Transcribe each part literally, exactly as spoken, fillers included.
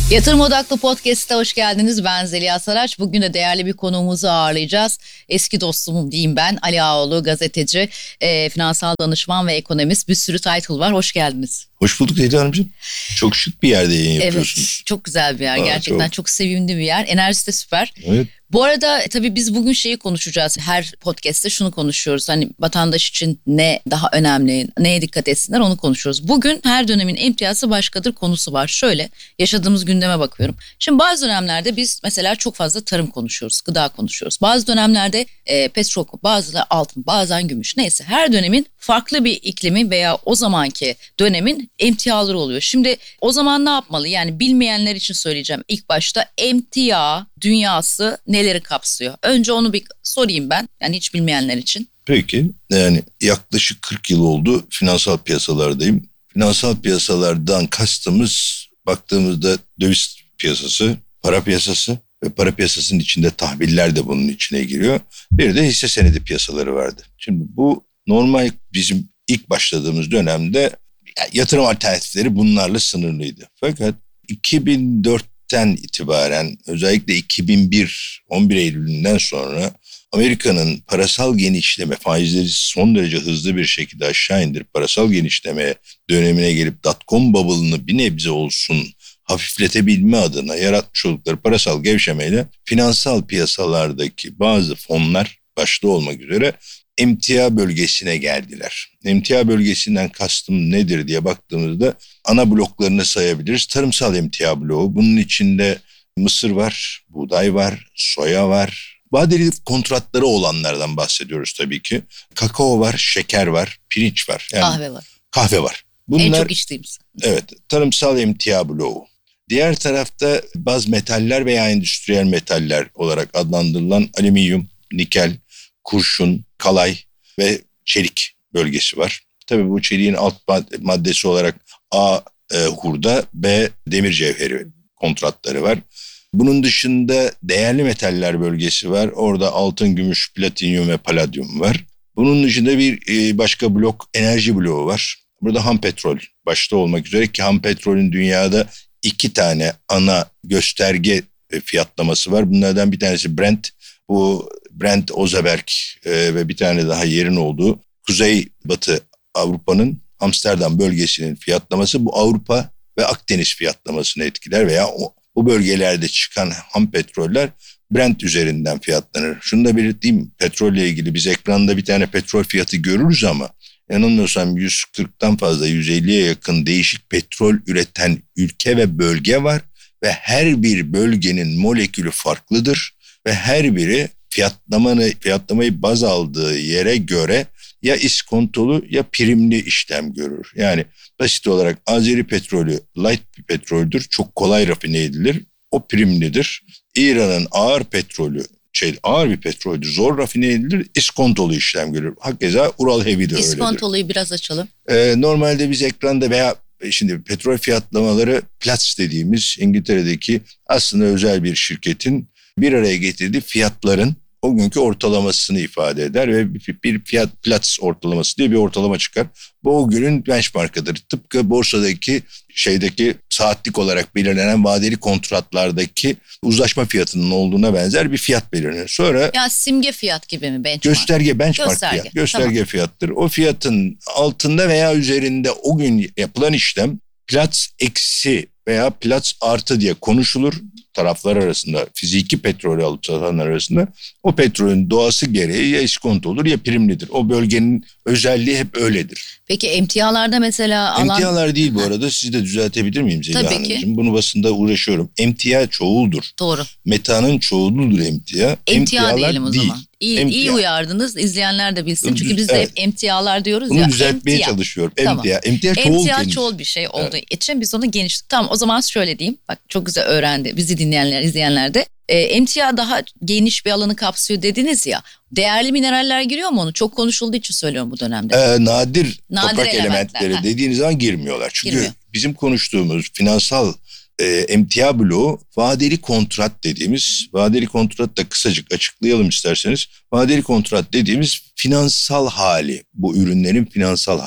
Yatırım Odaklı Podcast'a hoş geldiniz. Ben Zeliha Saraç. Bugün de değerli bir konuğumuzu ağırlayacağız. Eski dostum diyeyim ben. Ali Ağaoğlu, gazeteci, e, finansal danışman ve ekonomist. Bir sürü title var. Hoş geldiniz. Hoş bulduk Zeliha Hanımcığım. Çok şık bir yerde yayın yapıyorsunuz. Evet, çok güzel bir yer. Aa, Gerçekten çok. çok sevimli bir yer. Enerjisi de süper. Evet. Bu arada tabii biz bugün şeyi konuşacağız. Her podcast'te şunu konuşuyoruz. Hani vatandaş için ne daha önemli, neye dikkat etsinler onu konuşuyoruz. Bugün her dönemin emtiyazı başkadır konusu var. Şöyle yaşadığımız gündeme bakıyorum. Şimdi bazı dönemlerde biz mesela çok fazla tarım konuşuyoruz, gıda konuşuyoruz. Bazı dönemlerde e, petrol, bazıları altın, bazen gümüş. Neyse her dönemin farklı bir iklimi veya o zamanki dönemin emtiaları oluyor. Şimdi o zaman ne yapmalı? Yani bilmeyenler için söyleyeceğim. İlk başta emtia dünyası neleri kapsıyor? Önce onu bir sorayım ben. Yani hiç bilmeyenler için. Peki, yani yaklaşık kırk yıl oldu finansal piyasalardayım. Finansal piyasalardan kastımız baktığımızda döviz piyasası, para piyasası ve para piyasasının içinde tahviller de bunun içine giriyor. Bir de hisse senedi piyasaları vardı. Şimdi bu normal bizim ilk başladığımız dönemde yatırım alternatifleri bunlarla sınırlıydı. Fakat iki bin dörtten itibaren özellikle iki bin bir on bir Eylül'ünden sonra Amerika'nın parasal genişleme, faizleri son derece hızlı bir şekilde aşağı indirip parasal genişleme dönemine gelip dot-com bubble'ını bir nebze olsun hafifletebilme adına yaratmış oldukları parasal gevşemeyle finansal piyasalardaki bazı fonlar başta olmak üzere emtia bölgesine geldiler. Emtia bölgesinden kastım nedir diye baktığımızda ana bloklarını sayabiliriz. Tarımsal emtia bloğu, bunun içinde mısır var, buğday var, soya var. Vadeli kontratları olanlardan bahsediyoruz tabii ki. Kakao var, şeker var, pirinç var. Yani Kahve var. Kahve var. Bunlar, en çok içtiğimiz. Evet, tarımsal emtia bloğu. Diğer tarafta baz metaller veya endüstriyel metaller olarak adlandırılan alüminyum, nikel, kurşun, kalay ve çelik bölgesi var. Tabii bu çeliğin alt maddesi olarak A e, hurda, B demir cevheri kontratları var. Bunun dışında değerli metaller bölgesi var. Orada altın, gümüş, platinyum ve paladyum var. Bunun dışında bir e, başka blok enerji bloğu var. Burada ham petrol başta olmak üzere ki ham petrolün dünyada iki tane ana gösterge fiyatlaması var. Bunlardan bir tanesi Brent. Bu Brent Oseberg e, ve bir tane daha yerin olduğu Kuzeybatı Avrupa'nın Amsterdam bölgesinin fiyatlaması bu Avrupa ve Akdeniz fiyatlamasını etkiler veya o, bu bölgelerde çıkan ham petroller Brent üzerinden fiyatlanır. Şunu da belirteyim, petrolle ilgili biz ekranda bir tane petrol fiyatı görürüz ama yanılmıyorsam yüz kırktan fazla yüz elliye yakın değişik petrol üreten ülke ve bölge var ve her bir bölgenin molekülü farklıdır ve her biri fiyatlamanı, fiyatlamayı baz aldığı yere göre ya iskontolu ya primli işlem görür. Yani basit olarak Azeri petrolü light bir petroldür, çok kolay rafine edilir, o primlidir. İran'ın ağır petrolü şey ağır bir petroldür, zor rafine edilir, iskontolu işlem görür. Hakeza Ural Heavy de öyledir. İskontoluyu biraz açalım. Ee, normalde biz ekranda veya şimdi petrol fiyatlamaları Platts dediğimiz İngiltere'deki aslında özel bir şirketin bir araya getirdiği fiyatların o günkü ortalamasını ifade eder ve bir fiyat Platts ortalaması diye bir ortalama çıkar. Bu o günün benchmarkıdır. Tıpkı borsadaki şeydeki saatlik olarak belirlenen vadeli kontratlardaki uzlaşma fiyatının olduğuna benzer bir fiyat belirlenir. Sonra ya simge fiyat gibi mi benchmark? Gösterge benchmark gösterge. fiyat. Gösterge Tamam. Fiyattır. O fiyatın altında veya üzerinde o gün yapılan işlem Platts eksi veya Platts artı diye konuşulur. Taraflar arasında, fiziki petrolü alıp satanlar arasında o petrolün doğası gereği ya iskonto olur ya primlidir. O bölgenin özelliği hep öyledir. Peki emtialarda mesela alan... Emtialar değil bu arada, sizi de düzeltebilir miyim Zeliha Tabii Hanımcığım? ki. Bunu basında uğraşıyorum. Emtia çoğuldur. Doğru. Metanın çoğuludur emtia. Emtia diyelim o değil. zaman. İyi, Emtia. iyi uyardınız. İzleyenler de bilsin. Bunu Çünkü düz- biz de evet. hep emtialar diyoruz Bunu ya. düzeltmeye Emtia. çalışıyorum. Tamam. Emtia. Emtia çoğul Emtia kendisi. çoğul bir şey olduğu için biz onu geniş... Tamam o zaman şöyle diyeyim. Bak çok güzel öğrendi. Bizi dinleyenler, izleyenler de. E, emtia daha geniş bir alanı kapsıyor dediniz ya. Değerli mineraller giriyor mu onu? Çok konuşulduğu için söylüyorum bu dönemde. Ee, nadir, Nadir toprak elementler, elementleri ha. dediğiniz zaman girmiyorlar. Çünkü Girmiyor. bizim konuştuğumuz finansal e, emtia bloğu vadeli kontrat dediğimiz, vadeli kontrat da kısacık açıklayalım isterseniz. Vadeli kontrat dediğimiz finansal hali, bu ürünlerin finansal hali.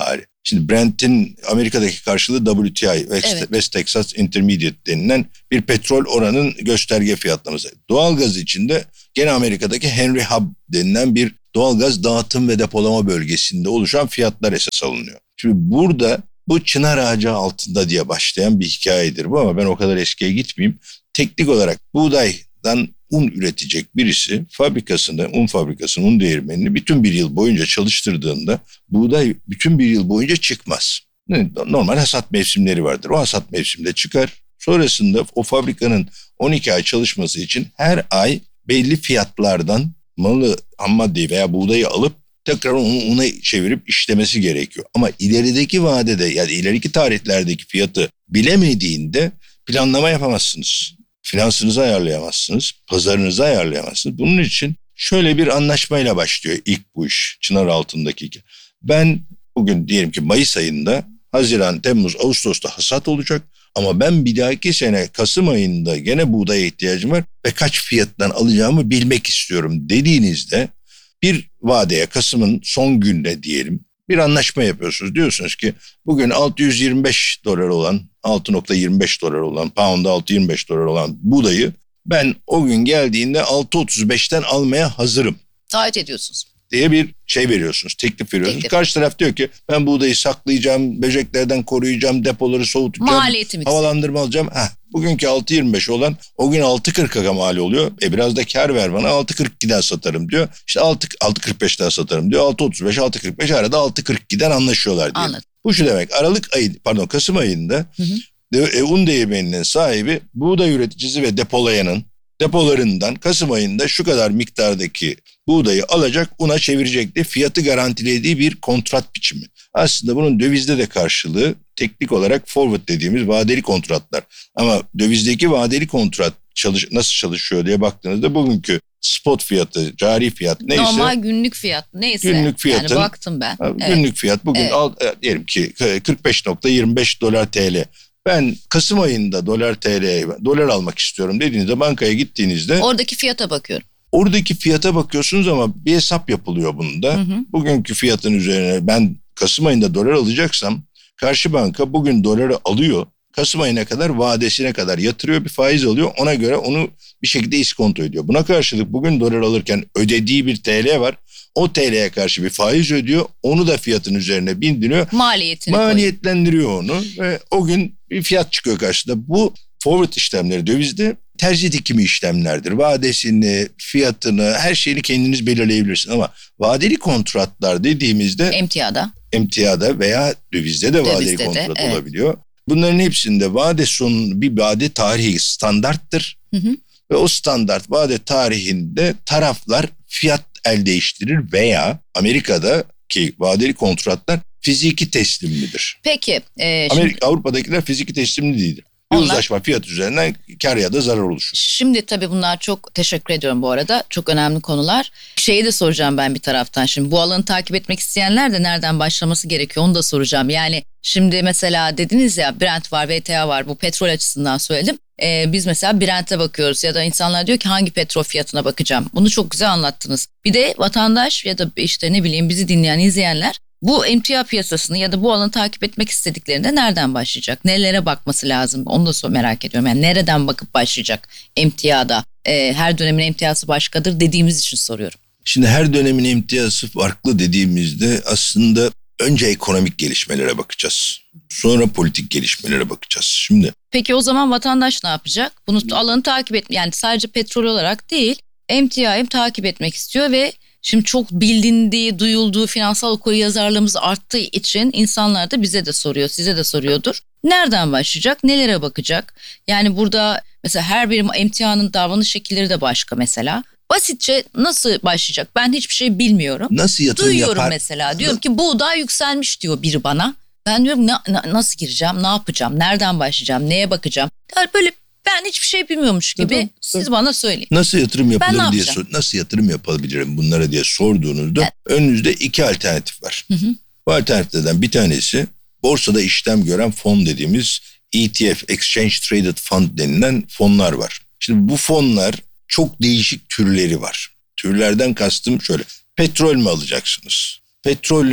Şimdi Brent'in Amerika'daki karşılığı W T I, West, Evet. West Texas Intermediate denilen bir petrol oranın gösterge fiyatlaması. Doğalgaz için de gene Amerika'daki Henry Hub denilen bir doğalgaz dağıtım ve depolama bölgesinde oluşan fiyatlar esas alınıyor. Şimdi burada bu çınar ağacı altında diye başlayan bir hikayedir bu ama ben o kadar eskiye gitmeyeyim. Teknik olarak buğdaydan un üretecek birisi fabrikasında, un fabrikasının un değirmenini bütün bir yıl boyunca çalıştırdığında buğday bütün bir yıl boyunca çıkmaz. Normal hasat mevsimleri vardır. O hasat mevsiminde çıkar. Sonrasında o fabrikanın on iki ay çalışması için her ay belli fiyatlardan malı, ham maddeyi veya buğdayı alıp tekrar onu una çevirip işlemesi gerekiyor. Ama ilerideki vadede yani ileriki tarihlerdeki fiyatı bilemediğinde planlama yapamazsınız. Finansınızı ayarlayamazsınız, pazarınızı ayarlayamazsınız. Bunun için şöyle bir anlaşmayla başlıyor ilk bu iş çınar altındaki. Ben bugün diyelim ki Mayıs ayında, Haziran, Temmuz, Ağustos'ta hasat olacak. Ama ben bir dahaki sene Kasım ayında gene buğdaya ihtiyacım var ve kaç fiyattan alacağımı bilmek istiyorum dediğinizde bir vadeye Kasım'ın son gününe diyelim bir anlaşma yapıyorsunuz. Diyorsunuz ki bugün altı yüz yirmi beş dolar olan altı nokta yirmi beş dolar olan pound'a altı virgül yirmi beş dolar olan buğdayı ben o gün geldiğinde altı otuz beşten almaya hazırım Taahhüt ediyorsunuz. diye bir şey veriyorsunuz, teklif veriyorsunuz. Teklif. Karşı taraf diyor ki ben buğdayı saklayacağım, böceklerden koruyacağım, depoları soğutacağım, Maliyetimi havalandırma alacağım. Heh, bugünkü altı yirmi beş olan o gün altı kırka mal oluyor. E biraz da kar ver bana altı kırk ikiden satarım diyor. İşte altı kırk beşten satarım diyor. altı otuz beş, altı kırk beş arada altı kırk ikiden anlaşıyorlar diye. Anladım. Bu şu demek Aralık ayı pardon Kasım ayında Hı hı. de, un değirmeninin sahibi buğday üreticisi ve depolayanın depolarından Kasım ayında şu kadar miktardaki buğdayı alacak, una çevirecek diye fiyatı garantilediği bir kontrat biçimi. Aslında bunun dövizde de karşılığı teknik olarak forward dediğimiz vadeli kontratlar. Ama dövizdeki vadeli kontrat çalış, nasıl çalışıyor diye baktığınızda bugünkü spot fiyatı, cari fiyat neyse. Normal günlük fiyat neyse. Günlük fiyatın, yani baktım ben. Günlük Evet. fiyat bugün Evet. al, diyelim ki kırk beş nokta yirmi beş dolar T L. Ben Kasım ayında dolar T L'ye dolar almak istiyorum dediğinizde bankaya gittiğinizde Oradaki fiyata bakıyorum. oradaki fiyata bakıyorsunuz ama bir hesap yapılıyor bunda. Hı hı. Bugünkü fiyatın üzerine ben Kasım ayında dolar alacaksam karşı banka bugün doları alıyor. Kasım ayına kadar vadesine kadar yatırıyor, bir faiz alıyor. Ona göre onu bir şekilde iskonto ediyor. Buna karşılık bugün dolar alırken ödediği bir T L var. O T L'ye karşı bir faiz ödüyor. Onu da fiyatın üzerine bindiriyor. Maliyetini koyuyor. Maliyetlendiriyor onu ve o gün bir fiyat çıkıyor karşısında. Bu forward işlemleri dövizde tercih dikimi işlemlerdir. Vadesini, fiyatını, her şeyini kendiniz belirleyebilirsiniz. Ama vadeli kontratlar dediğimizde Emtiada. emtiada veya dövizde de vadeli Dövizde de, kontrat evet. olabiliyor. Bunların hepsinde vade sonu bir vade tarihi standarttır. Hı hı. Ve o standart vade tarihinde taraflar fiyat el değiştirir veya Amerika'daki vadeli kontratlar fiziki teslimlidir. Peki. E, şimdi, Amerika, Avrupa'dakiler fiziki teslimli değildir. Bir Onlar- uzlaşma fiyat üzerinden kar ya da zarar oluşur. şimdi tabii bunlar çok teşekkür ediyorum bu arada. Çok önemli konular. Şeyi de soracağım ben bir taraftan. Şimdi bu alanı takip etmek isteyenler de nereden başlaması gerekiyor onu da soracağım. Yani şimdi mesela dediniz ya Brent var, W T I var, bu petrol açısından söyledim. Ee, biz mesela Brent'e bakıyoruz ya da insanlar diyor ki hangi petrol fiyatına bakacağım. Bunu çok güzel anlattınız. Bir de vatandaş ya da işte ne bileyim bizi dinleyen izleyenler bu emtia piyasasını ya da bu alanı takip etmek istediklerinde nereden başlayacak? Nelere bakması lazım? Onu da so- merak ediyorum. Yani nereden bakıp başlayacak emtiada? Ee, her dönemin emtiası başkadır dediğimiz için soruyorum. Şimdi her dönemin emtiyası farklı dediğimizde aslında önce ekonomik gelişmelere bakacağız. Sonra politik gelişmelere bakacağız. Şimdi Peki o zaman vatandaş ne yapacak? Bunu alanı takip et, yani sadece petrol olarak değil, emtiayı takip etmek istiyor ve şimdi çok bilindiği, duyulduğu, finansal okuryazarlığımız arttığı için insanlar da bize de soruyor, size de soruyordur. Nereden başlayacak, nelere bakacak? Yani burada mesela her bir emtianın davranış şekilleri de başka mesela. Basitçe nasıl başlayacak? Ben hiçbir şey bilmiyorum. nasıl yatırım Duyuyorum yapar? mesela. Diyorum ki buğday yükselmiş diyor biri bana. Ben diyorum na- na- nasıl gireceğim, ne yapacağım, nereden başlayacağım, neye bakacağım? Yani böyle ben hiçbir şey bilmiyormuş gibi Tabii, siz bana söyleyin. Nasıl yatırım yapılır Ben ne diye yapacağım? sor, nasıl yatırım yapabilirim bunlara diye sorduğunuzda Evet. önünüzde iki alternatif var. Hı hı. Bu alternatiflerden bir tanesi borsada işlem gören fon dediğimiz E T F, Exchange Traded Fund denilen fonlar var. Şimdi bu fonlar çok değişik türleri var. Türlerden kastım şöyle. Petrol mü alacaksınız? Petrolün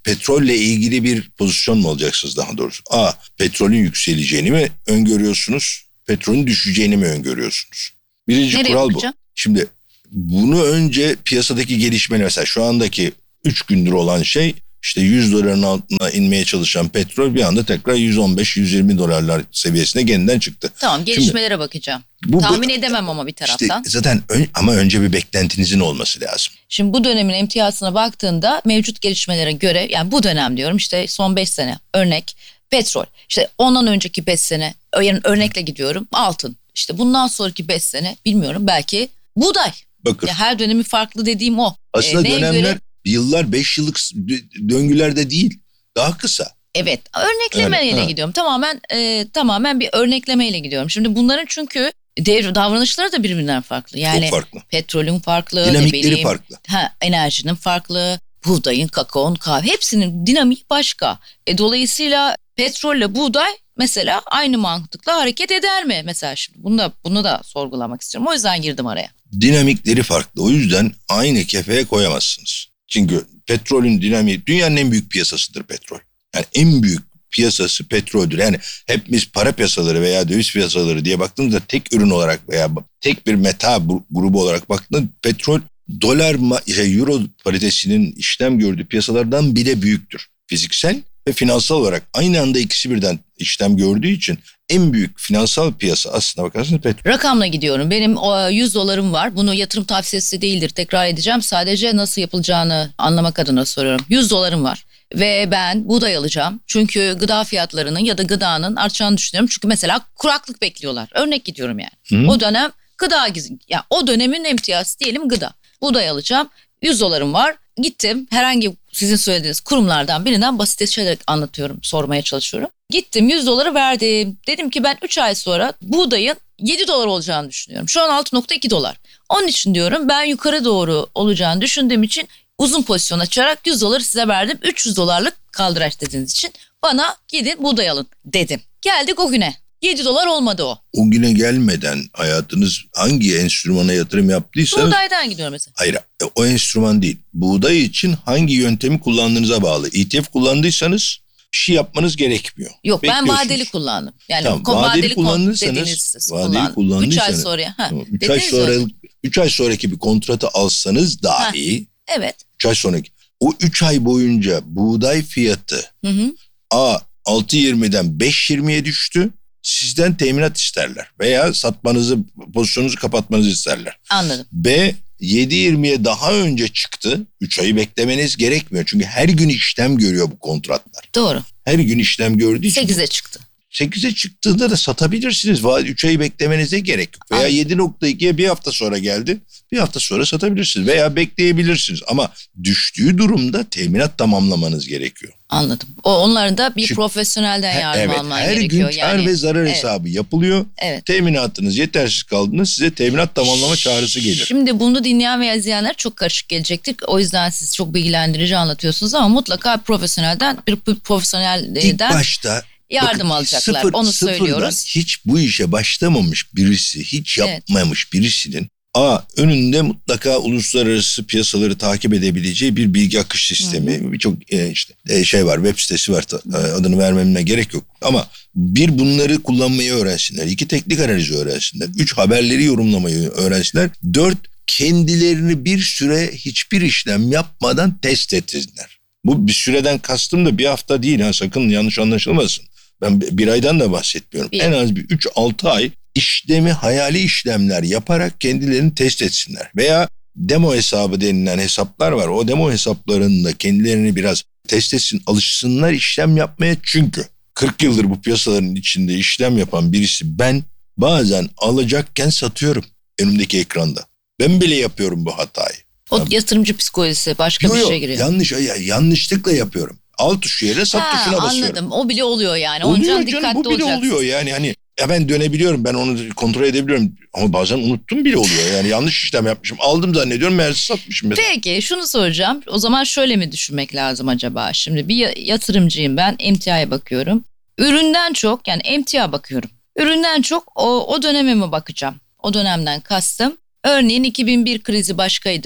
petrolle ilgili bir pozisyon mu alacaksınız daha doğrusu? A. Petrolün yükseleceğini mi öngörüyorsunuz? Petrolün düşeceğini mi öngörüyorsunuz? Birinci Nereye kural bakacağım? bu. Şimdi bunu önce piyasadaki gelişmeler, mesela şu andaki üç gündür olan şey, işte yüz doların altına inmeye çalışan petrol bir anda tekrar yüz on beş yüz yirmi dolarlar seviyesine yeniden çıktı. Tamam, gelişmelere Şimdi, bakacağım. Bu, Tahmin bu, edemem ama bir taraftan. İşte zaten ön, ama önce bir beklentinizin olması lazım. Şimdi bu dönemin emtiyasına baktığında mevcut gelişmelere göre, yani bu dönem diyorum, işte son beş sene örnek petrol. İşte ondan önceki beş sene, yani örnekle gidiyorum, altın. İşte bundan sonraki beş sene bilmiyorum, belki buğday. Bakın. Ya her dönemi farklı dediğim o. Aslında ee, dönemler göre... yıllar beş yıllık döngülerde değil, daha kısa. Evet, örneklemeyle yani, gidiyorum. Tamamen e, tamamen bir örneklemeyle gidiyorum. Şimdi bunların çünkü devir davranışları da birbirinden farklı. Yani çok farklı. Petrolün farklı, dinamikleri bileyim, farklı. Ha, enerjinin farklı, buğdayın, kakaonun, kahve, hepsinin dinamiği başka. E, dolayısıyla petrolle buğday mesela aynı mantıkla hareket eder mi? Mesela şimdi bunu da, bunu da sorgulamak istiyorum. O yüzden girdim araya. Dinamikleri farklı. O yüzden aynı kefeye koyamazsınız. Çünkü petrolün dinamiği, dünyanın en büyük piyasasıdır petrol. Yani en büyük piyasası petroldür. Yani hepimiz para piyasaları veya döviz piyasaları diye baktığımızda tek ürün olarak veya tek bir meta grubu olarak baktığında petrol dolar, euro paritesinin işlem gördüğü piyasalardan bile büyüktür. Fiziksel ve finansal olarak aynı anda ikisi birden işlem gördüğü için en büyük finansal piyasa aslına bakarsanız petrol. Rakamla gidiyorum. Benim o yüz dolarım var. Bunu yatırım tavsiyesi değildir. Tekrar edeceğim. Sadece nasıl yapılacağını anlamak adına soruyorum. yüz dolarım var. Ve ben buğday alacağım. Çünkü gıda fiyatlarının ya da gıdanın artacağını düşünüyorum. Çünkü mesela kuraklık bekliyorlar. Örnek gidiyorum yani. Hı. O dönem gıda, yani o dönemin emtiyası diyelim gıda. Buğday alacağım. yüz dolarım var. Gittim herhangi sizin söylediğiniz kurumlardan birinden basitleşerek anlatıyorum, sormaya çalışıyorum. Gittim yüz doları verdim. Dedim ki ben üç ay sonra buğdayın yedi dolar olacağını düşünüyorum. Şu an altı nokta iki dolar. Onun için diyorum ben yukarı doğru olacağını düşündüğüm için uzun pozisyon açarak yüz doları size verdim. üç yüz dolarlık kaldıraç dediğiniz için bana gidin buğday alın dedim. Geldik o güne. yedi dolar olmadı o. O güne gelmeden hayatınız hangi enstrümana yatırım yaptıysanız... Buğdaydan gidiyorum mesela. Hayır, o enstrüman değil. Buğday için hangi yöntemi kullandığınıza bağlı. E T F kullandıysanız bir şey yapmanız gerekmiyor. Yok, ben vadeli kullandım. Yani tamam, vadeli, vadeli kullandıysanız, vadeli kullandıysanız üç ay sonra. Ha, tamam, üç ay sonra üç ay sonraki bir kontratı alsanız dahi. Ha, evet. üç ay sonraki. O üç ay boyunca buğday fiyatı hı hı. A altı yirmiden beş yirmiye düştü. Sizden teminat isterler veya satmanızı, pozisyonunuzu kapatmanızı isterler. Anladım. B yedi yirmiye daha önce çıktı. üç ayı beklemeniz gerekmiyor. Çünkü her gün işlem görüyor bu kontratlar. Doğru. Her gün işlem gördüğü için. sekize çıktı. sekize çıktığında da satabilirsiniz. üç ayı beklemenize gerek yok. Veya yedi nokta ikiye bir hafta sonra geldi. Bir hafta sonra satabilirsiniz veya bekleyebilirsiniz. Ama düştüğü durumda teminat tamamlamanız gerekiyor. Anladım. O onların da bir Çünkü, profesyonelden yardım evet, alman her gerekiyor. Her gün kar yani, ve zarar evet. hesabı yapılıyor. Evet. Teminatınız yetersiz kaldığında size teminat tamamlama çağrısı gelir. Şimdi bunu dinleyen veya izleyenler çok karışık gelecektir. O yüzden siz çok bilgilendirici anlatıyorsunuz ama mutlaka profesyonelden bir profesyonelden İlk başta yardım bakın, alacaklar. Sıfır, Onu söylüyoruz. Hiç bu işe başlamamış birisi, hiç yapmamış evet. birisinin A önünde mutlaka uluslararası piyasaları takip edebileceği bir bilgi akış sistemi. Birçok e, işte e, şey var, web sitesi var. E, adını vermemine gerek yok. Ama bir bunları kullanmayı öğrensinler. İki teknik analizi öğrensinler. Üç haberleri yorumlamayı öğrensinler. Dört kendilerini bir süre hiçbir işlem yapmadan test etsinler. Bu bir süreden kastım da bir hafta değil ha, sakın yanlış anlaşılmasın. Ben bir aydan da bahsetmiyorum. Bir. En az bir üç altı ay işlemi, hayali işlemler yaparak kendilerini test etsinler. Veya demo hesabı denilen hesaplar var. O demo hesaplarında kendilerini biraz test etsin, alışsınlar işlem yapmaya. Çünkü kırk yıldır bu piyasaların içinde işlem yapan birisi ben bazen alacakken satıyorum önümdeki ekranda. Ben bile yapıyorum bu hatayı. O tamam. Yatırımcı psikolojisi başka yo, bir yo, şey giriyor. Yanlış, ya, yanlışlıkla yapıyorum. Al tuşu yere sat ha, tuşuna basıyorum. Anladım. O bile oluyor yani. Oluyor Ondan canım, dikkatli bu bile olacaksın. oluyor yani hani ya ben dönebiliyorum, ben onu kontrol edebiliyorum ama bazen unuttum bile oluyor yani yanlış işlem yapmışım, aldım zannediyorum meğerse satmışım. Mesela. Peki şunu soracağım, o zaman şöyle mi düşünmek lazım acaba? Şimdi bir yatırımcıyım ben, emtiaya bakıyorum. Üründen çok, yani emtia bakıyorum. Üründen çok o, o döneme mi bakacağım? O dönemden kastım. Örneğin iki bin bir krizi başkaydı.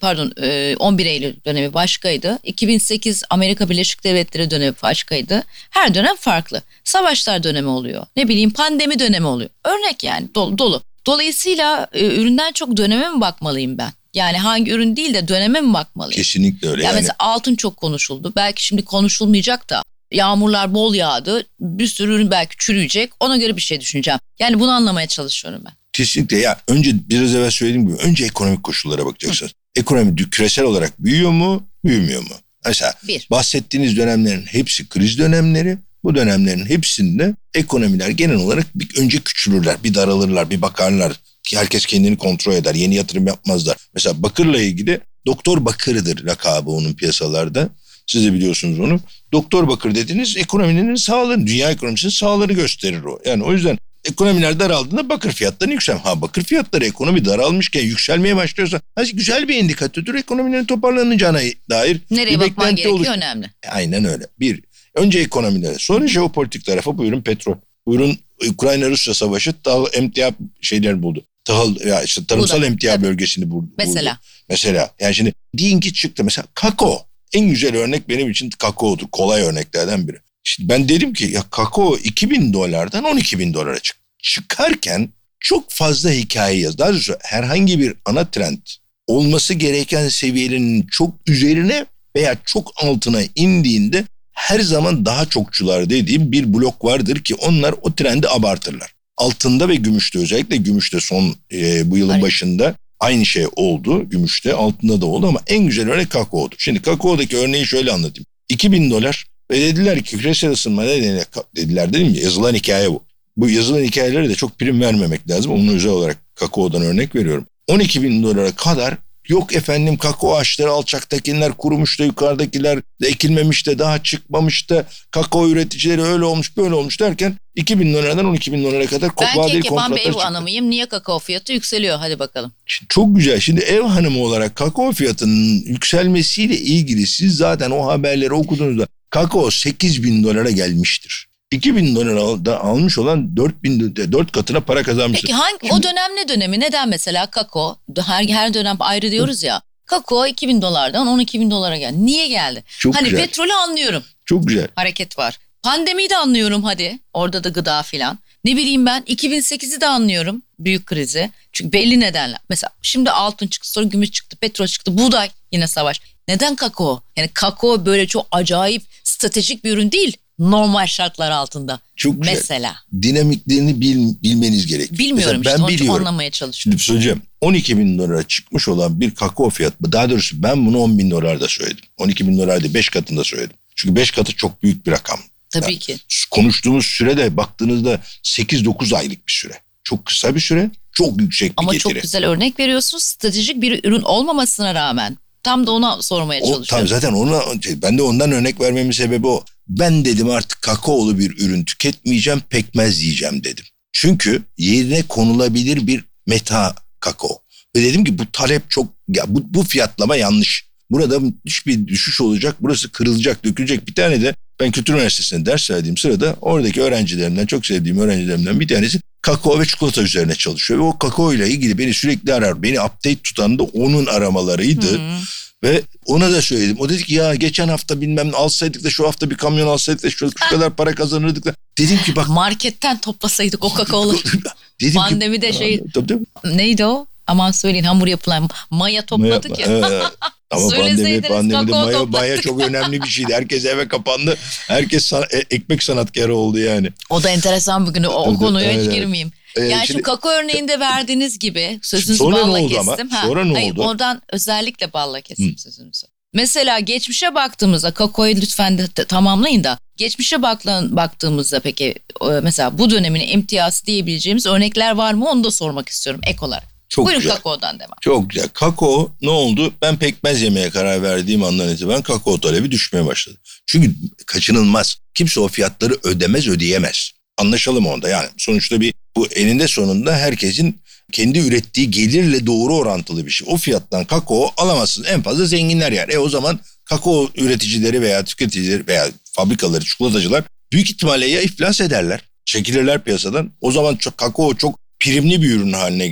pardon on bir Eylül dönemi başkaydı. iki bin sekiz Amerika Birleşik Devletleri dönemi başkaydı. Her dönem farklı. Savaşlar dönemi oluyor. Ne bileyim pandemi dönemi oluyor. Örnek yani dolu. dolu. Dolayısıyla üründen çok döneme mi bakmalıyım ben? Yani hangi ürün değil de döneme mi bakmalıyım? Kesinlikle öyle. Yani, yani mesela altın çok konuşuldu. Belki şimdi konuşulmayacak da yağmurlar bol yağdı. Bir sürü ürün belki çürüyecek. Ona göre bir şey düşüneceğim. Yani bunu anlamaya çalışıyorum ben. Kesinlikle ya önce biraz evvel söylediğim gibi önce ekonomik koşullara bakacaksınız. Hı. Ekonomi küresel olarak büyüyor mu, büyümüyor mu? Mesela bir. Bahsettiğiniz dönemlerin hepsi kriz dönemleri. Bu dönemlerin hepsinde ekonomiler genel olarak bir önce küçülürler, bir daralırlar, bir bakarlar. Herkes kendini kontrol eder, yeni yatırım yapmazlar. Mesela bakırla ilgili Doktor Bakır'dır lakabı onun piyasalarda. Siz de biliyorsunuz onu. Doktor Bakır dediğiniz ekonominin sağlığını, dünya ekonomisinin sağlığını gösterir o. Yani o yüzden ekonomiler daraldığında bakır fiyatları yüksel. Ha bakır fiyatları ekonomi daralmışken yükselmeye başlıyorsa güzel bir indikatördür ekonominin toparlanacağına dair. Nereye bakman gerekiyor oluştu. Önemli. Aynen öyle. Bir, önce ekonomilere, sonra jeopolitik tarafa buyurun petrol. Buyurun Ukrayna-Rusya savaşı tahıl emtia şeyler buldu. Tahıl ya işte tarımsal Burada, emtia tabii. bölgesini buldu. Mesela. Mesela yani şimdi deyin ki çıktı mesela kakao. En güzel örnek benim için kakaodur. Kolay örneklerden biri. Şimdi ben dedim ki ya kakao iki bin dolardan on iki bin dolara çık. Çıkarken çok fazla hikaye yaz. Daha doğrusu herhangi bir ana trend olması gereken seviyenin çok üzerine veya çok altına indiğinde her zaman daha çokçular dediğim bir blok vardır ki onlar o trendi abartırlar. Altında ve gümüşte özellikle gümüşte son e, bu yılın Aynen. başında aynı şey oldu. Gümüşte altında da oldu ama en güzel örnek kakaodur. Şimdi kakaodaki örneği şöyle anlatayım. iki bin dolar ve dediler ki küresel ısınma nedeniyle dediler dedim ya yazılan hikaye bu. Bu yazılan hikayelere de çok prim vermemek lazım. Onun özel olarak kakaodan örnek veriyorum. on iki bin dolara kadar yok efendim kakao ağaçları alçaktakiler kurumuş da yukarıdakiler de ekilmemiş de daha çıkmamış da kakao üreticileri öyle olmuş böyle olmuş derken iki bin dolardan on iki bin dolara kadar vadeli kontratlar çıktı. Ben bir ev hanımıyım niye kakao fiyatı yükseliyor hadi bakalım. Şimdi çok güzel şimdi ev hanımı olarak kakao fiyatının yükselmesiyle ilgili siz zaten o haberleri okuduğunuzda kakao sekiz bin dolara gelmiştir. iki bin dolara da almış olan dört bin dört katına para kazanmıştır. Peki hangi Şimdi, o dönem ne dönemi? Neden mesela kakao her her dönem ayrı diyoruz ya. Kakao iki bin dolardan on iki bin dolara geldi. Niye geldi? Çok hani güzel. Petrolü anlıyorum. Çok güzel. Hareket var. Pandemiyi de anlıyorum hadi. Orada da gıda filan. Ne bileyim ben iki bin sekizi de anlıyorum. Büyük krizi. Çünkü belli nedenler. Mesela şimdi altın çıktı sonra gümüş çıktı. Petrol çıktı. Buğday yine savaş. Neden kakao? Yani kakao böyle çok acayip stratejik bir ürün değil. Normal şartlar altında. Çok güzel. Mesela. Dinamiklerini bil, bilmeniz gerekiyor. Bilmiyorum Mesela işte ben onu biliyorum. anlamaya çalışıyorum. Şimdi söyleyeceğim. on iki bin dolara çıkmış olan bir kakao fiyatı. Daha doğrusu ben bunu on bin dolarda söyledim. on iki bin dolar değil beş katında söyledim. Çünkü beş katı çok büyük bir rakam. Tabii yani ki. Konuştuğumuz sürede baktığınızda sekiz dokuz aylık bir süre. Çok kısa bir süre. Çok yüksek bir Ama getiri. Ama çok güzel örnek veriyorsunuz. Stratejik bir ürün olmamasına rağmen. Tam da ona sormaya o, çalışıyorum. Tam zaten ona, ben de ondan örnek vermemin sebebi o. Ben dedim artık kakaolu bir ürün tüketmeyeceğim, pekmez yiyeceğim dedim. Çünkü yerine konulabilir bir meta kakao. Ve dedim ki bu talep çok, ya bu, bu fiyatlama yanlış. Burada hiçbir düşüş olacak, burası kırılacak, dökülecek. Bir tane de ben Kültür Üniversitesi'nde ders verdiğim sırada oradaki öğrencilerimden, çok sevdiğim öğrencilerimden bir tanesi kakao ve çikolata üzerine çalışıyor. Ve o kakao ile ilgili beni sürekli arar. Beni update tutan da onun aramalarıydı. Hmm. Ve ona da söyledim. O dedi ki ya geçen hafta bilmem alsaydık da şu hafta bir kamyon alsaydık da şu, şu kadar para kazanırdık da. Dedim ki bak. Marketten toplasaydık o kakaoları. Dedim Pandemi ki, de şey. Tabii, tabii. Neydi o? Aman söyleyin hamur yapılan maya topladık ya. Ee, ama pandemi, pandemide maya, maya çok önemli bir şeydi. Herkes eve kapandı. Herkes sana, ekmek sanatkarı oldu yani. O da enteresan bir gün. O, o konuya evet, hiç evet. girmeyeyim. Ee, yani şimdi, şu kakao örneğinde verdiğiniz gibi sözünüzü balla kestim. Ama, sonra ne Hayır, oldu? Oradan özellikle balla kestim Hı. sözünüzü. Mesela geçmişe baktığımızda kakaoyu lütfen de tamamlayın da. Geçmişe baktığımızda peki mesela bu dönemin emtiyası diyebileceğimiz örnekler var mı? Onu da sormak istiyorum ek olarak. Çok Buyurun güzel. kakaodan devam. Çok güzel. Kakao ne oldu? Ben pekmez yemeye karar verdiğim andan itibaren kakao talebi düşmeye başladı. Çünkü kaçınılmaz. Kimse o fiyatları ödemez, ödeyemez. Anlaşalım onda. Yani sonuçta bir bu eninde sonunda herkesin kendi ürettiği gelirle doğru orantılı bir şey. O fiyattan kakao alamazsınız. En fazla zenginler yer. E o zaman kakao üreticileri veya tüketicileri veya fabrikaları, çikolatacılar büyük ihtimalle ya iflas ederler, çekilirler piyasadan. O zaman çok, kakao çok primli bir ürün haline gelir.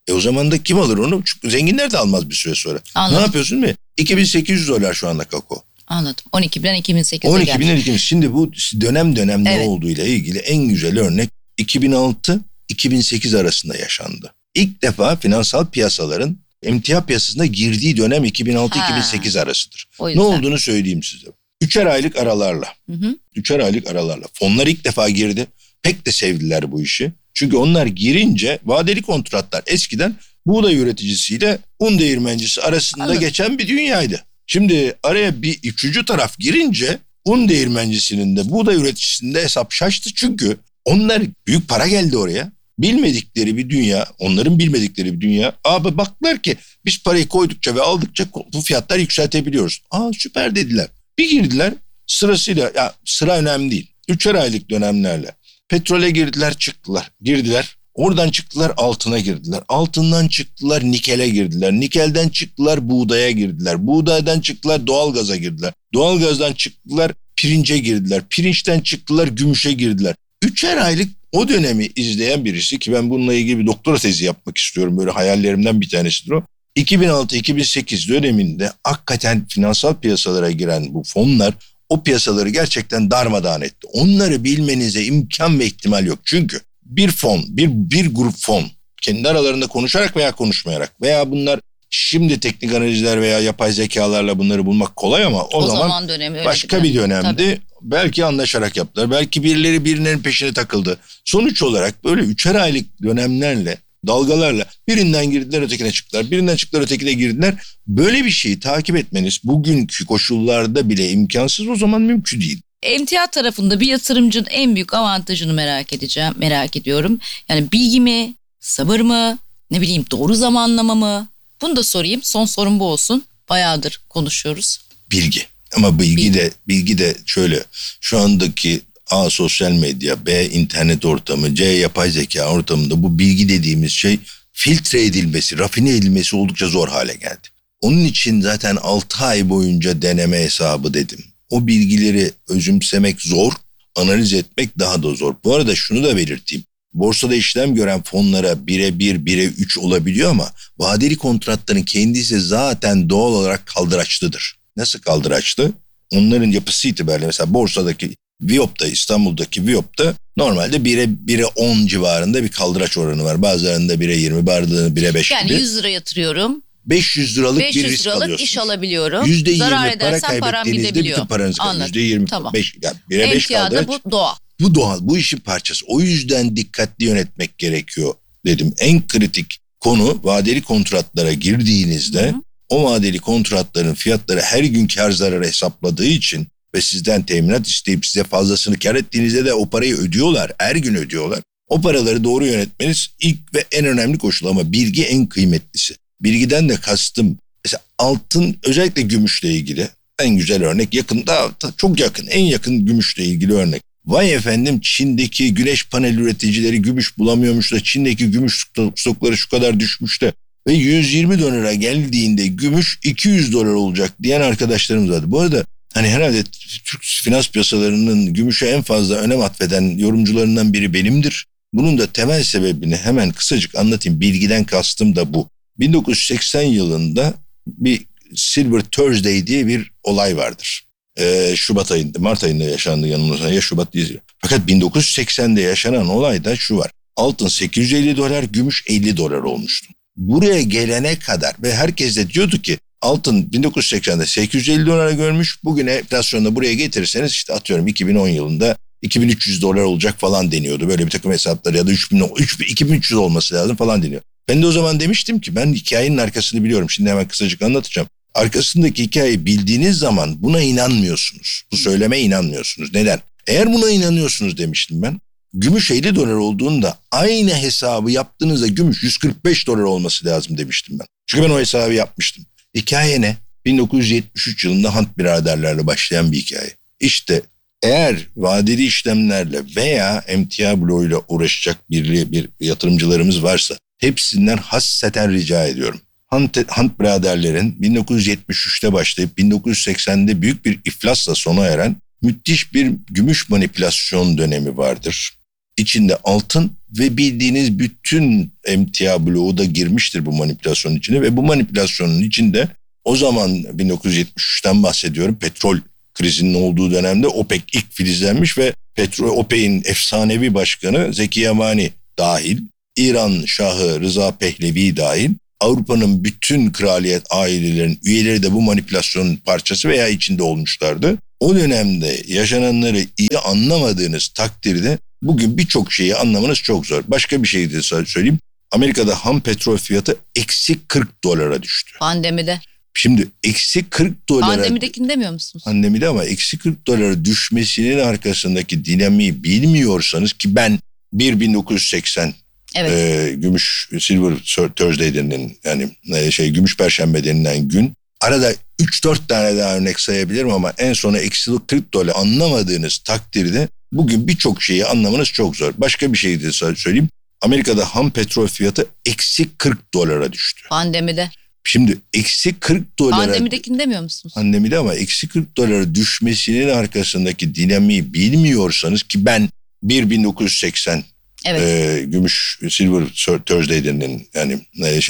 E o zaman da kim alır onu? Çünkü zenginler de almaz bir süre sonra. Anladım. Ne yapıyorsun mi? iki bin sekiz yüz dolar şu anda kakao. Anladım. on iki binden iki bin sekize on geldi. iki binden iki bin. Şimdi bu dönem dönem ne Evet. olduğuyla ilgili en güzel örnek iki bin altı iki bin sekiz arasında yaşandı. İlk defa finansal piyasaların emtia piyasasına girdiği dönem iki bin altı iki bin sekiz arasıdır. O Ne yüzden. olduğunu söyleyeyim size. Üçer aylık aralarla. Hı hı. Üçer aylık aralarla. Fonlar ilk defa girdi. Pek de sevdiler bu işi. Çünkü onlar girince vadeli kontratlar eskiden buğday üreticisiyle un değirmencisi arasında Anladım. geçen bir dünyaydı. Şimdi araya bir üçüncü taraf girince un değirmencisinin de buğday üreticisinin de hesap şaştı. Çünkü onlar büyük para geldi oraya. Bilmedikleri bir dünya, onların bilmedikleri bir dünya. Abi baktılar ki biz parayı koydukça ve aldıkça bu fiyatları yükseltebiliyoruz. Aa süper dediler. Bir girdiler sırasıyla, ya sıra önemli değil. Üçer aylık dönemlerle petrole girdiler çıktılar, girdiler. Oradan çıktılar altına girdiler. Altından çıktılar nikele girdiler. Nikelden çıktılar buğdaya girdiler. Buğdaydan çıktılar doğalgaza girdiler. Doğalgazdan çıktılar pirince girdiler. Pirinçten çıktılar gümüşe girdiler. Üçer aylık o dönemi izleyen birisi ki ben bununla ilgili bir doktora tezi yapmak istiyorum. Böyle hayallerimden bir tanesidir o. iki bin altı iki bin sekiz döneminde hakikaten finansal piyasalara giren bu fonlar o piyasaları gerçekten darmadağın etti. Onları bilmenize imkan ve ihtimal yok. Çünkü bir fon, bir, bir grup fon kendi aralarında konuşarak veya konuşmayarak veya bunlar şimdi teknik analizler veya yapay zekalarla bunları bulmak kolay ama o, O zaman, zaman dönemi öyle başka bir bir dönemdi. Tabii. Belki anlaşarak yaptılar. Belki birileri birinin peşine takıldı. Sonuç olarak böyle üçer aylık dönemlerle, dalgalarla birinden girdiler ötekine çıktılar. Birinden çıktılar ötekine girdiler. Böyle bir şeyi takip etmeniz bugünkü koşullarda bile imkansız, o zaman mümkün değil. Emtia tarafında bir yatırımcının en büyük avantajını merak edeceğim, merak ediyorum. Yani bilgi mi, sabır mı, ne bileyim doğru zamanlama mı? Bunu da sorayım. Son sorum bu olsun. Bayağıdır konuşuyoruz. Bilgi. Ama bilgi, Bilgi. de bilgi de şöyle. Şu andaki A sosyal medya, B internet ortamı, C yapay zeka ortamında bu bilgi dediğimiz şey filtre edilmesi, rafine edilmesi oldukça zor hale geldi. Onun için zaten altı ay boyunca deneme hesabı dedim. O bilgileri özümsemek zor, analiz etmek daha da zor. Bu arada şunu da belirteyim. Borsada işlem gören fonlara bire bir, bire üç olabiliyor ama vadeli kontratların kendisi zaten doğal olarak kaldıraçlıdır. Nasıl kaldıraçlı? Onların yapısı itibariyle mesela borsadaki Viyop'ta, İstanbul'daki Viyop'ta normalde bire on civarında bir kaldıraç oranı var. Bazılarında bire yirmi, bazılarında bire beş Yani gibi. yüz lira yatırıyorum. beş yüz liralık beş bir yüz risk liralık alıyorsunuz. iş alabiliyorum. yüzde yirmi Zarar para edersem param kaybettiğinizde gidebiliyor. bütün paranız kalıyor. Anladım. yüzde yirmi, Tamam. beş, yani bire beş Emtiada kaldıraç. bu doğa. Bu doğal, bu işin parçası. O yüzden dikkatli yönetmek gerekiyor dedim. En kritik konu vadeli kontratlara girdiğinizde Hı hı. o vadeli kontratların fiyatları her gün kar zararı hesapladığı için ve sizden teminat isteyip size fazlasını kar ettiğinizde de o parayı ödüyorlar. Her gün ödüyorlar. O paraları doğru yönetmeniz ilk ve en önemli koşul ama bilgi en kıymetlisi. Bilgiden de kastım mesela altın, özellikle gümüşle ilgili en güzel örnek, yakında çok yakın, en yakın gümüşle ilgili örnek. Vay efendim, Çin'deki güneş panel üreticileri gümüş bulamıyormuş da Çin'deki gümüş stokları şu kadar düşmüş de ve yüz yirmi dolara geldiğinde gümüş iki yüz dolar olacak diyen arkadaşlarımız vardı. Bu arada hani herhalde Türk finans piyasalarının gümüşe en fazla önem atfeden yorumcularından biri benimdir. Bunun da temel sebebini hemen kısacık anlatayım. Bilgiden kastım da bu. bin dokuz yüz seksen yılında bir Silver Thursday diye bir olay vardır. Ee, Şubat ayında, Mart ayında yaşandı yanılmıyorsam, ya Şubat değil. Fakat bin dokuz yüz seksende yaşanan olayda şu var. Altın sekiz yüz elli dolar, gümüş elli dolar olmuştu. Buraya gelene kadar ve herkes de diyordu ki altın bin dokuz yüz seksende sekiz yüz elli dolara görmüş. Bugün enflasyonda buraya getirirseniz işte atıyorum iki bin on yılında iki bin üç yüz dolar olacak falan deniyordu. Böyle bir takım hesaplar ya da üç bin, iki bin üç yüz olması lazım falan deniyor. Ben de o zaman demiştim ki ben hikayenin arkasını biliyorum. Şimdi hemen kısacık anlatacağım. Arkasındaki hikayeyi bildiğiniz zaman buna inanmıyorsunuz. Bu söyleme inanmıyorsunuz. Neden? Eğer buna inanıyorsunuz demiştim ben. Gümüş elli dolar olduğunda aynı hesabı yaptığınızda gümüş yüz kırk beş dolar olması lazım demiştim ben. Çünkü ben o hesabı yapmıştım. Hikaye ne? bin dokuz yüz yetmiş üç yılında Hunt biraderlerle başlayan bir hikaye. İşte eğer vadeli işlemlerle veya emtia bloğuyla uğraşacak bir, bir yatırımcılarımız varsa hepsinden hasseten rica ediyorum. Hunt, Hunt biraderlerin bin dokuz yüz yetmiş üçte başlayıp bin dokuz yüz seksende büyük bir iflasla sona eren müthiş bir gümüş manipülasyon dönemi vardır. içinde altın ve bildiğiniz bütün emtia bloğu da girmiştir bu manipülasyonun içine ve bu manipülasyonun içinde o zaman bin dokuz yüz yetmiş üçten bahsediyorum. Petrol krizinin olduğu dönemde OPEC ilk filizlenmiş ve petrol OPEC'in efsanevi başkanı Zeki Yamani dahil, İran Şahı Rıza Pehlevi dahil, Avrupa'nın bütün kraliyet ailelerin üyeleri de bu manipülasyonun parçası veya içinde olmuşlardı. O dönemde yaşananları iyi anlamadığınız takdirde bugün birçok şeyi anlamanız çok zor. Başka bir şey de söyleyeyim. Amerika'da ham petrol fiyatı eksi kırk dolara düştü. Pandemide. Şimdi eksi kırk dolara... Pandemidekini demiyor musunuz? Pandemide ama eksi kırk dolara düşmesinin arkasındaki dinamiği bilmiyorsanız ki ben bir bin dokuz yüz seksen Evet. e, Gümüş Silver Thursday denilen yani e, şey Gümüş Perşembe denilen gün arada üç dört tane daha örnek sayabilirim ama en sona eksi kırk dolar anlamadığınız takdirde bugün birçok şeyi anlamanız çok zor. Başka bir şey de söyleyeyim. Amerika'da ham petrol fiyatı eksi kırk dolara düştü. Pandemide. Şimdi eksi kırk dolara... Pandemidekini demiyor musunuz? Pandemide ama eksi kırk dolara düşmesinin arkasındaki dinamiği bilmiyorsanız ki ben bir bin dokuz yüz seksen Evet. e, Gümüş Silver Thursday denilen yani e, şey